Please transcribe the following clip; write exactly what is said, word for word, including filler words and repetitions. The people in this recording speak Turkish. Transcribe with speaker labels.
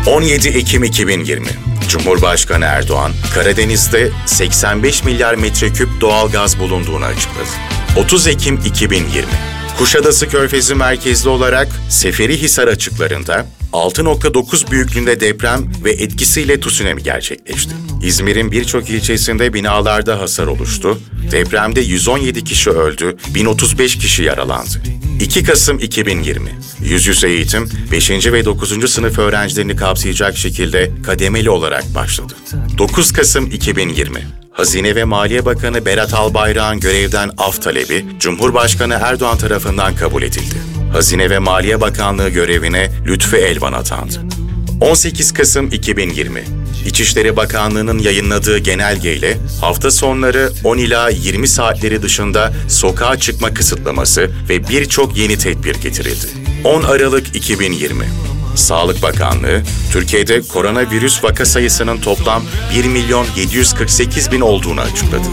Speaker 1: on yedi Ekim iki bin yirmi. Cumhurbaşkanı Erdoğan, Karadeniz'de seksen beş milyar metreküp doğal gaz bulunduğunu açıkladı. otuz Ekim iki bin yirmi. Kuşadası Körfezi merkezli olarak Seferihisar açıklarında altı nokta dokuz büyüklüğünde deprem ve etkisiyle tsunami gerçekleşti. İzmir'in birçok ilçesinde binalarda hasar oluştu. Depremde yüz on yedi kişi öldü, bin otuz beş kişi yaralandı. iki Kasım iki bin yirmi. Yüz yüze eğitim, beşinci ve dokuzuncu sınıf öğrencilerini kapsayacak şekilde kademeli olarak başladı. dokuz Kasım iki bin yirmi. Hazine ve Maliye Bakanı Berat Albayrak'ın görevden af talebi, Cumhurbaşkanı Erdoğan tarafından kabul edildi. Hazine ve Maliye Bakanlığı görevine Lütfü Elvan atandı. on sekiz Kasım iki bin yirmi. İçişleri Bakanlığı'nın yayınladığı genelgeyle hafta sonları on ila yirmi saatleri dışında sokağa çıkma kısıtlaması ve birçok yeni tedbir getirildi. on Aralık iki bin yirmi. Sağlık Bakanlığı, Türkiye'de koronavirüs vaka sayısının toplam bir milyon yedi yüz kırk sekiz bin olduğunu açıkladı.